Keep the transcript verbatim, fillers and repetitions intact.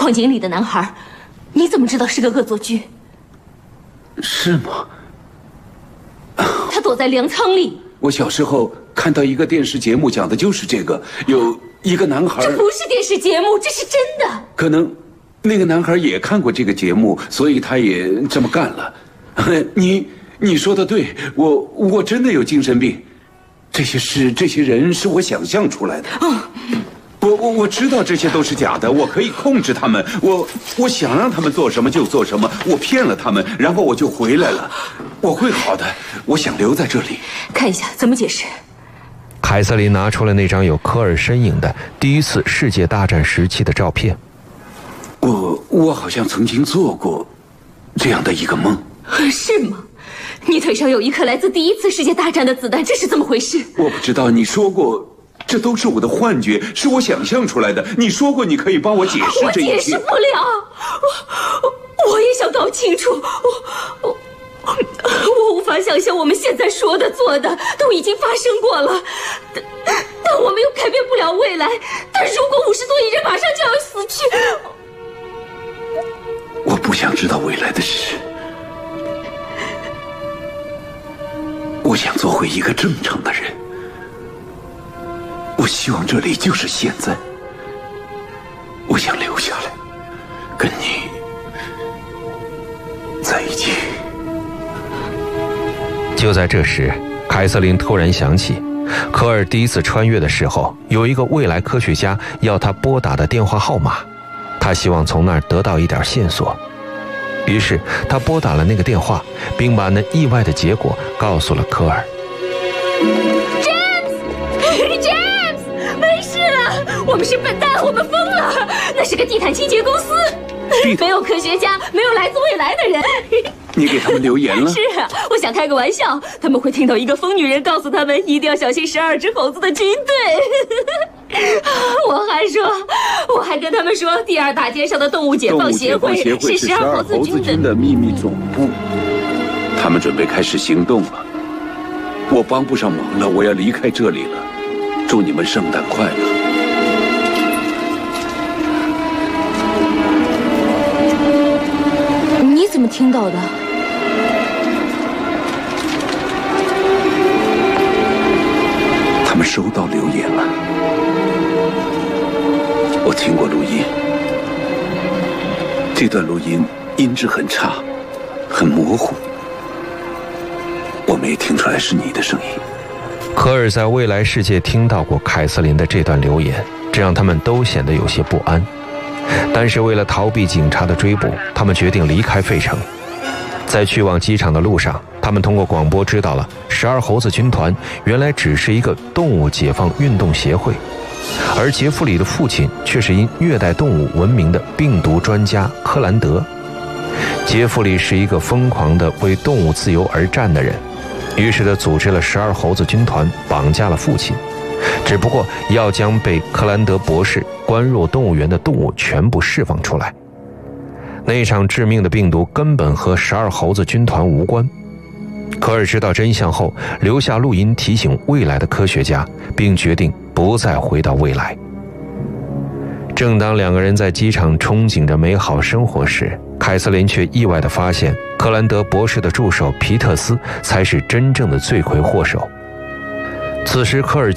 矿井里的男孩，你怎么知道是个恶作剧？ 是吗？ 他躲在粮仓里。 我小时候看到一个电视节目，讲的就是这个，有一个男孩。 这不是电视节目，这是真的。 可能那个男孩也看过这个节目，所以他也这么干了。你你说的对，我我真的有精神病。这些事，这些人是我想象出来的。 哦， 我我我知道这些都是假的，我可以控制他们，我我想让他们做什么就做什么，我骗了他们，然后我就回来了。我会好的，我想留在这里。 看一下怎么解释。 凯瑟琳拿出了那张有科尔身影的第一次世界大战时期的照片。 我我好像曾经做过这样的一个梦。 是吗？你腿上有一颗来自第一次世界大战的子弹，这是怎么回事？ 我不知道，你说过这都是我的幻觉，是我想象出来的。你说过你可以帮我解释这一切。 我解释不了，我我也想搞清楚。我我我无法想象我们现在说的做的都已经发生过了，但但我们又改变不了未来。但如果五十多亿人马上就要死去， 我不想知道未来的事。我想做回一个正常的人。我希望这里就是现在。我想留下来，跟你在一起。 就在这时，凯瑟琳突然想起，科尔第一次穿越的时候，有一个未来科学家要他拨打的电话号码，他希望从那儿得到一点线索。于是他拨打了那个电话，并把那意外的结果告诉了科尔。 James James 没事了，我们是笨蛋，我们疯了，那是个地毯清洁公司，没有科学家，没有来自未来的人。 你给他们留言了？ 是啊，我想开个玩笑，他们会听到一个疯女人告诉他们一定要小心十二只猴子的军队。我还说，我还跟他们说，第二大街上的动物解放协会是十二猴子军的秘密总部，他们准备开始行动了。我帮不上忙了，我要离开这里了。祝你们圣诞快乐。 你怎么听到的？ 他们收到留言了，我听过录音，这段录音音质很差，很模糊，我没听出来是你的声音。 科尔在未来世界听到过凯瑟琳的这段留言，这让他们都显得有些不安。 但是为了逃避警察的追捕，他们决定离开费城。在去往机场的路上，他们通过广播知道了十二猴子军团原来只是一个动物解放运动协会，而杰弗里的父亲却是因虐待动物闻名的病毒专家克兰德。杰弗里是一个疯狂的为动物自由而战的人，于是他组织了十二猴子军团，绑架了父亲。 只不过要将被克兰德博士关入动物园的动物全部释放出来。那场致命的病毒根本和十二猴子军团无关。科尔知道真相后，留下录音提醒未来的科学家，并决定不再回到未来。正当两个人在机场憧憬着美好生活时，凯瑟琳却意外地发现，克兰德博士的助手皮特斯才是真正的罪魁祸首。此时，科尔